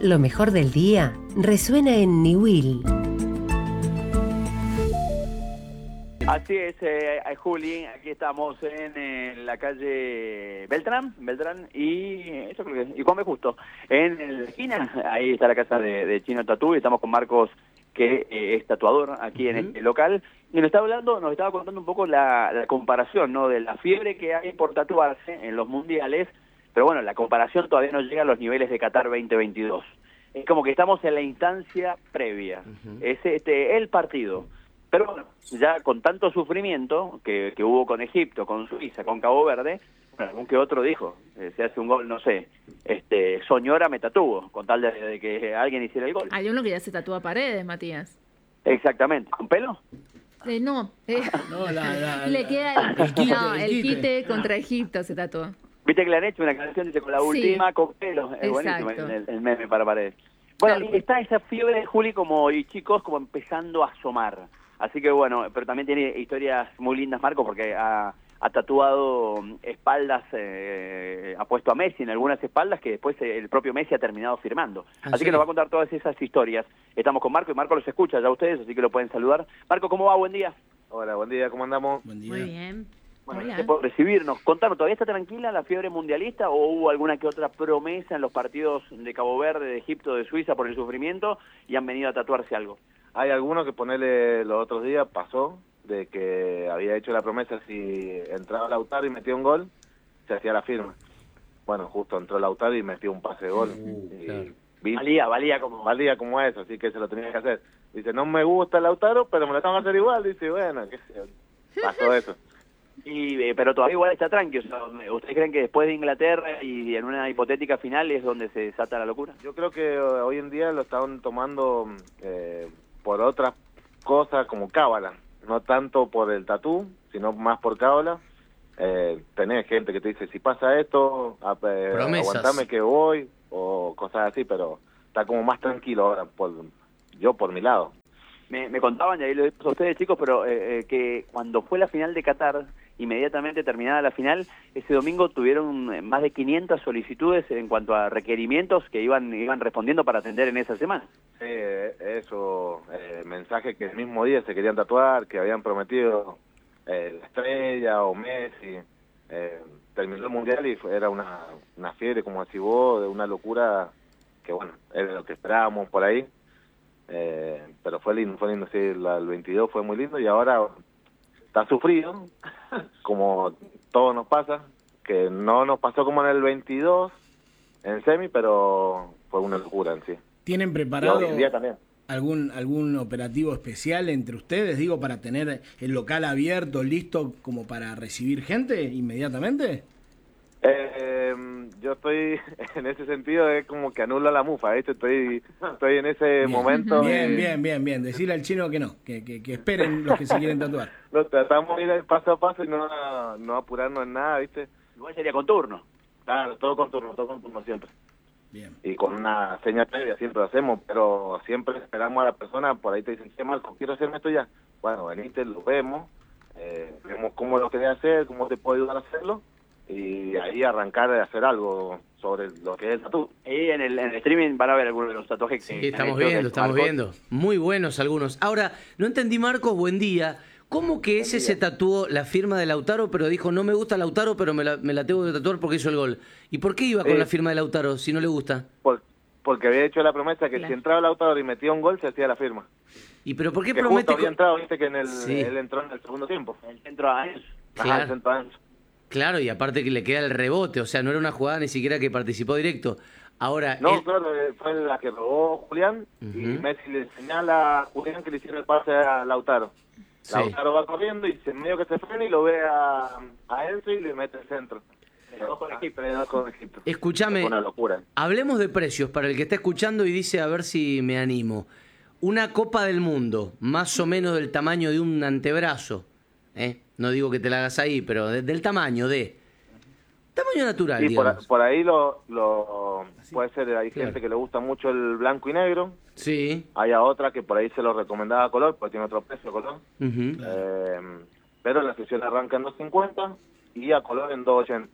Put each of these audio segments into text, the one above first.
Lo mejor del día resuena en Niwil. Así es, Juli, aquí estamos en la calle Beltrán y eso creo que y Come Justo, en la esquina, ahí está la casa de Chino Tatú y estamos con Marcos, que es tatuador aquí en este local, y nos estaba contando un poco la comparación, ¿no?, de la fiebre que hay por tatuarse en los mundiales, pero bueno, la comparación todavía no llega a los niveles de Qatar 2022. Es como que estamos en la instancia previa, es el partido. Pero bueno, ya con tanto sufrimiento que hubo con Egipto, con Suiza, con Cabo Verde, bueno, algún que otro dijo, se hace un gol, no sé, Soñora me tatúo, con tal de que alguien hiciera el gol. Hay uno que ya se tatúa Paredes, Matías. Exactamente. ¿Con pelo? No. No, le queda el quite contra Egipto se tatuó. Viste que le han hecho una canción, dice, con la última, con pelo. Es buenísimo el meme para Paredes. Bueno, y está esa fiebre, Juli, y chicos, como empezando a asomar. Así que bueno, pero también tiene historias muy lindas, Marco, porque ha tatuado espaldas, ha puesto a Messi en algunas espaldas que después el propio Messi ha terminado firmando. Así que nos va a contar todas esas historias. Estamos con Marco y Marco los escucha ya ustedes, así que lo pueden saludar. Marco, ¿cómo va? Buen día. Hola, buen día, ¿cómo andamos? Buen día. Muy bien. Bueno, gracias por recibirnos. Contanos, ¿todavía está tranquila la fiebre mundialista o hubo alguna que otra promesa en los partidos de Cabo Verde, de Egipto, de Suiza por el sufrimiento y han venido a tatuarse algo? Hay algunos que ponerle los otros días pasó de que había hecho la promesa, si entraba Lautaro y metía un gol, se hacía la firma. Bueno, justo entró Lautaro y metió un pase de gol. Claro. Valía como eso, así que se lo tenía que hacer. Dice, no me gusta Lautaro, pero me lo tengo que hacer igual. Dice, bueno, qué sé, pasó eso. Pero todavía igual está tranquilo. O sea, ¿ustedes creen que después de Inglaterra y en una hipotética final es donde se desata la locura? Yo creo que hoy en día lo están tomando por otras cosas como cábala, no tanto por el tatú, sino más por cábala. Tenés gente que te dice, si pasa esto, aguantame que voy, o cosas así, pero está como más tranquilo ahora, por mi lado. Me contaban, y ahí lo digo a ustedes, chicos, pero que cuando fue la final de Qatar, inmediatamente terminada la final, ese domingo tuvieron más de 500 solicitudes en cuanto a requerimientos que iban respondiendo para atender en esa semana. Sí, eso, mensajes que el mismo día se querían tatuar, que habían prometido la Estrella o Messi. Terminó el Mundial y era una fiebre, como decís vos, de una locura que, bueno, era lo que esperábamos por ahí. Pero fue lindo, sí, el 22 fue muy lindo y ahora está sufrido, como todo nos pasa, que no nos pasó como en el 22 en semi, pero fue una locura en sí. ¿Tienen preparado hoy en día también algún operativo especial entre ustedes, digo, para tener el local abierto, listo como para recibir gente inmediatamente? Yo estoy, en ese sentido, es como que anula la mufa, ¿viste? Estoy en ese momento. Bien. Decirle al chino que no, que esperen los que se quieren tatuar. Lo tratamos de ir paso a paso y no apurarnos en nada, ¿viste? Igual sería con turno. Claro, todo con turno siempre. Bien. Y con una señal previa siempre lo hacemos, pero siempre esperamos a la persona, por ahí te dicen, che, Marco, quiero hacerme esto ya. Bueno, venite, lo vemos cómo lo querés hacer, cómo te puedo ayudar a hacerlo, y ahí arrancar a hacer algo sobre lo que es el tatu. Y en el streaming van a ver algunos de los tatuajes que... Sí, estamos viendo. Muy buenos algunos. Ahora, no entendí, Marcos, buen día. ¿Cómo que ese se tatuó la firma de Lautaro, pero dijo, no me gusta Lautaro, pero me la tengo que tatuar porque hizo el gol? ¿Y por qué iba con la firma de Lautaro si no le gusta? Porque había hecho la promesa que si entraba Lautaro y metía un gol, se hacía la firma. ¿Y pero por qué que promete? Justo había entrado, viste que él entró en el segundo tiempo. El centro a Ansu. Claro. El centro a Ansu. Claro, y aparte que le queda el rebote, o sea, no era una jugada ni siquiera que participó directo. Ahora, no, claro, fue la que robó Julián, y Messi le señala a Julián que le hiciera el pase a Lautaro. Sí. Lautaro va corriendo y medio que se frena y lo ve a Enzo y le mete el centro. Escúchame, hablemos de precios para el que está escuchando y dice a ver si me animo. Una Copa del Mundo, más o menos del tamaño de un antebrazo, no digo que te la hagas ahí, pero del tamaño natural, sí, digamos. Por ahí puede ser, hay gente que le gusta mucho el blanco y negro. Sí. Hay a otra que por ahí se lo recomendaba a color, porque tiene otro precio color. Uh-huh. Pero la sesión arranca en 2.50 y a color en 2.80.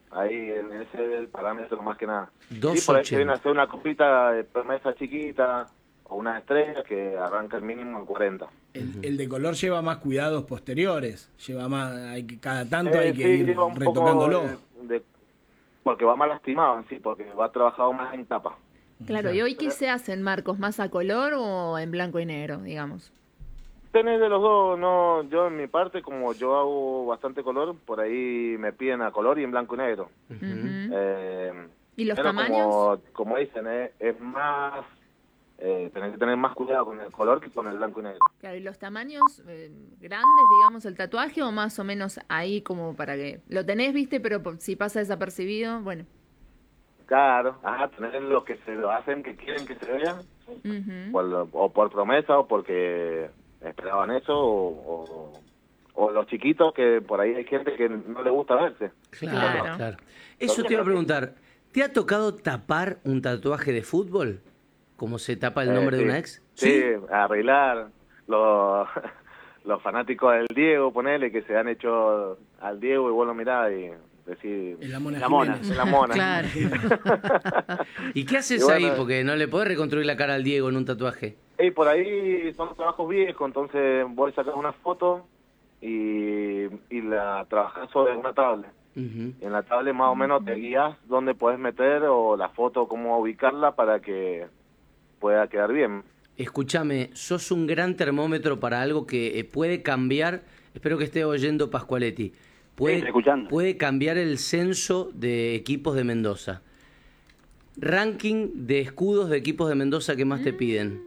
Ahí en ese es el parámetro más que nada. 2.80. Sí, por ahí se viene a hacer una copita de promesa chiquita o una estrella que arranca el mínimo en 40. El de color lleva más cuidados posteriores, lleva más, cada tanto hay que sí, ir lleva un poco retocándolo. Porque va más lastimado en sí, porque va trabajado más en tapa. Claro, ¿y hoy qué se hacen, Marcos? ¿Más a color o en blanco y negro, digamos? Tenés de los dos, no, yo en mi parte, como yo hago bastante color, por ahí me piden a color y en blanco y negro. ¿Y los pero tamaños? como dicen, es más, tenés que tener más cuidado con el color que con el blanco y negro. Claro, ¿y los tamaños grandes, digamos, el tatuaje o más o menos ahí como para que lo tenés, viste, pero si pasa desapercibido, bueno. Claro, tener los que se lo hacen, que quieren que se vean, o por promesa o porque esperaban eso, o los chiquitos que por ahí hay gente que no le gusta verse. Claro. Eso te iba a preguntar, ¿te ha tocado tapar un tatuaje de fútbol? ¿Cómo se tapa el nombre de una ex? Sí, arreglar los fanáticos del Diego, ponele, que se han hecho al Diego y vos lo mirás y decís... La Mona. La Mona. Claro. ¿Y qué haces ahí? Porque no le podés reconstruir la cara al Diego en un tatuaje. Y por ahí son trabajos viejos, entonces vos sacás una foto y la trabajás sobre una tablet. Y en la tablet más o menos te guías dónde podés meter o la foto, cómo ubicarla para que pueda quedar bien. Escúchame, sos un gran termómetro para algo que puede cambiar, espero que esté oyendo Pascualetti, puede cambiar el censo de equipos de Mendoza. Ranking de escudos de equipos de Mendoza que más te piden.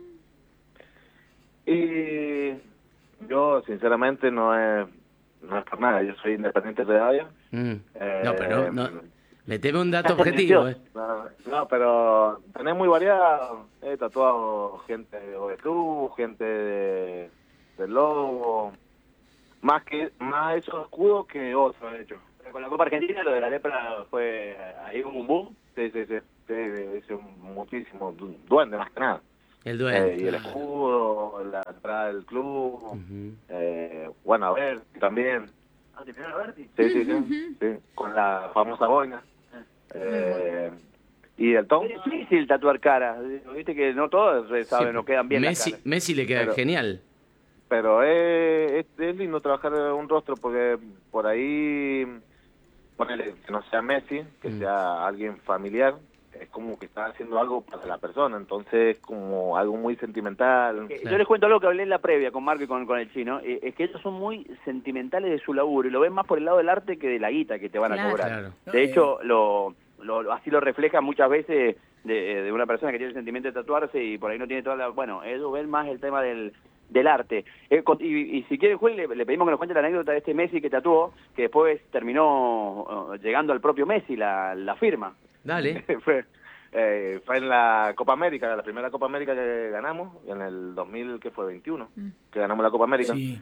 Y yo sinceramente no es por nada, yo soy Independiente de Rivadavia. No, pero no, meteme un dato objetivo. No, pero tenés muy variado. He tatuado gente de Cruz, gente del Lobo, más esos escudos que otros, de hecho. Con la Copa Argentina lo de la lepra fue ahí un boom. Sí, muchísimo duende más que nada. El duende. Y el escudo, la entrada del club, bueno, a ver, también. ¿Te pidieron a Berti? Sí, con la famosa boina. Y el Tom. Es difícil tatuar caras, viste que no todos saben o quedan bien las caras. Messi le queda genial. Pero es lindo trabajar un rostro porque por ahí, ponele que no sea Messi, que sea alguien familiar, es como que está haciendo algo para la persona, entonces es como algo muy sentimental. Yo les cuento algo que hablé en la previa con Marco y con el chino, es que ellos son muy sentimentales de su laburo y lo ven más por el lado del arte que de la guita que te van a cobrar. Claro. De hecho, así lo refleja muchas veces de una persona que tiene el sentimiento de tatuarse y por ahí no tiene toda la... Bueno, ellos ven más el tema del arte. Y si quiere, Juan, le pedimos que nos cuente la anécdota de este Messi que tatuó, que después terminó llegando al propio Messi la firma. Dale. fue en la Copa América, la primera Copa América que ganamos, en el 2021, que ganamos la Copa América. Sí.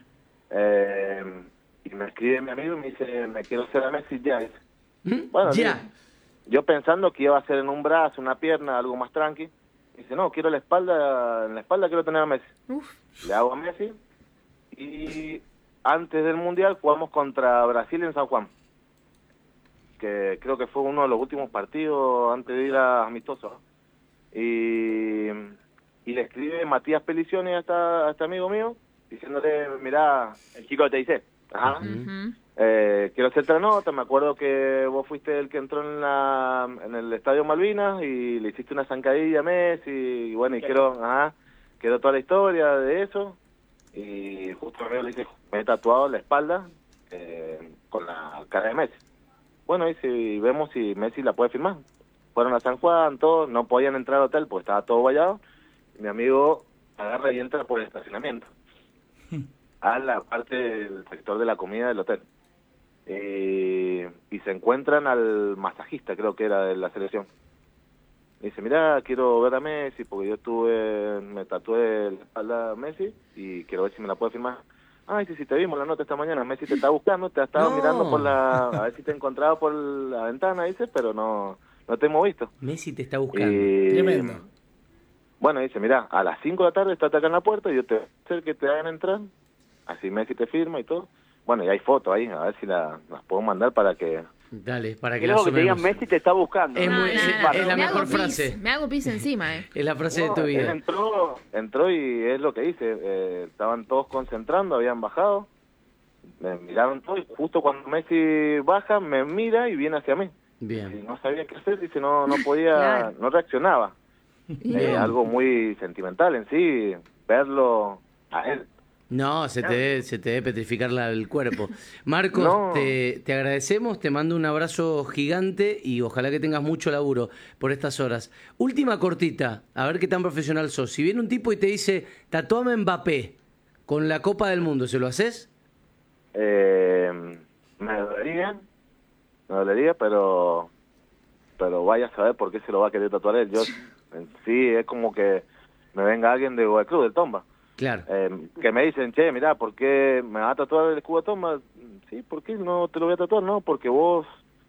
Y me escribe mi amigo y me dice, me quiero hacer a Messi ya. Bueno, ya. Yo pensando que iba a ser en un brazo, una pierna, algo más tranqui. Dice, no, quiero en la espalda quiero tener a Messi. Le hago a Messi y antes del Mundial jugamos contra Brasil en San Juan, que creo que fue uno de los últimos partidos antes de ir a amistoso. Y le escribe Matías Pelicioni a este amigo mío, diciéndole, mirá, el chico te dice, quiero hacerte la nota, me acuerdo que vos fuiste el que entró en el Estadio Malvinas y le hiciste una zancadilla a Messi, y bueno, y quedó toda la historia de eso, y justo le dije, me he tatuado la espalda con la cara de Messi. Bueno, y vemos si Messi la puede firmar. Fueron a San Juan, todos, no podían entrar al hotel porque estaba todo vallado. Mi amigo agarra y entra por el estacionamiento a la parte del sector de la comida del hotel. Y se encuentran al masajista, creo que era de la selección. Y dice, mirá, quiero ver a Messi porque me tatué la espalda a Messi y quiero ver si me la puede firmar. Ay, sí, te vimos la nota esta mañana, Messi te está buscando, te ha estado mirando a ver si te encontraba por la ventana, dice, pero no te hemos visto. Messi te está buscando. Tremendo. Bueno, dice, mirá, a las 5 de la tarde estate acá en la puerta y yo te voy a hacer que te hagan entrar, así Messi te firma y todo. Bueno, y hay fotos ahí, a ver si las puedo mandar para que Dale, para que Y la luego que te digan sumemos. Messi te está buscando. Es muy- es la Me hago mejor pis, frase. Me hago pis encima, Es la frase de tu Él vida. entró y es lo que dice. Estaban todos concentrando, habían bajado. Me miraron todos y justo cuando Messi baja, me mira y viene hacia mí. Y Bien. no sabía qué hacer, dice, no podía, Claro. no reaccionaba. Bien. Algo muy sentimental en sí, verlo a él. No, se te debe petrificar el cuerpo. Marcos, No. te agradecemos, te mando un abrazo gigante y ojalá que tengas mucho laburo por estas horas. Última cortita, a ver qué tan profesional sos. Si viene un tipo y te dice, tatuame Mbappé con la Copa del Mundo, ¿se lo haces? Me dolería, pero vaya a saber por qué se lo va a querer tatuar él. Yo, en sí, es como que me venga alguien de Godoy Cruz, del Tomba. Claro. Que me dicen, che, mirá, ¿por qué me vas a tatuar el escudo de Tomba? Sí, ¿por qué no te lo voy a tatuar? No, porque vos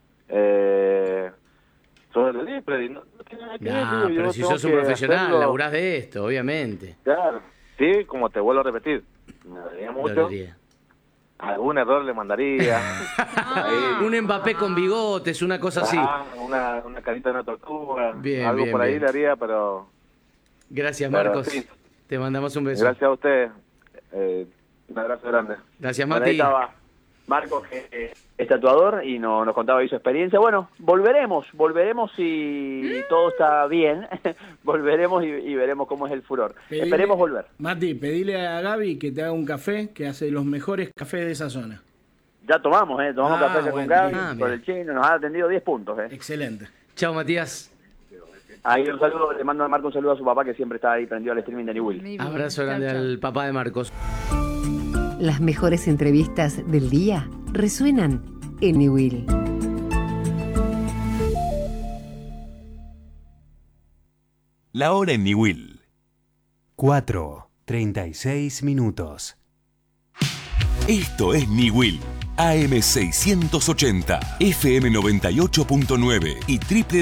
sos el Libre. No tiene nada que ver, No, digo, pero yo si tengo sos un que profesional, hacerlo. laburás de esto, obviamente. Claro, sí, como te vuelvo a repetir, me dolería mucho. Dolería. Algún error le mandaría. Ahí, Un Mbappé con bigotes, una cosa así. una carita de una tortuga. Bien, algo bien, por ahí bien. le haría, pero Gracias, Pero Marcos. sí. Te mandamos un beso. gracias a usted. Un abrazo grande. Gracias, Bueno, ahí Mati. estaba Marcos, que es tatuador, y nos contaba ahí su experiencia. Bueno, volveremos si todo está bien. Volveremos y veremos cómo es el furor. Pedile- Esperemos volver. Mati, pedile a Gaby que te haga un café, que hace los mejores cafés de esa zona. Ya tomamos Ah, café con bueno, Gaby, bien. con el chino, nos ha atendido 10 puntos. Excelente. Chao, Matías. Ahí un saludo, le mando a Marco un saludo a su papá, que siempre está ahí prendido al streaming de New Will. Muy bien. Abrazo Chau, grande chau. al papá de Marcos. Las mejores entrevistas del día resuenan en New Will. La hora en Niwil. 4:36 minutos. Esto es Niwil. AM680, FM 98.9 y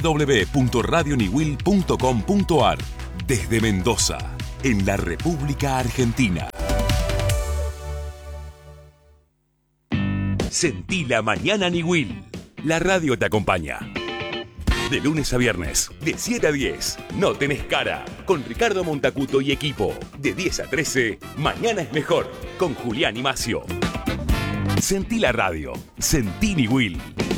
www.radioniwil.com.ar. Desde Mendoza, en la República Argentina. Sentí la mañana Niwil. La radio te acompaña. De lunes a viernes, de 7 a 10, No Tenés Cara, con Ricardo Montacuto y equipo. De 10 a 13, Mañana es Mejor, con Julián y Macio. Sentí la radio, sentí Niwil.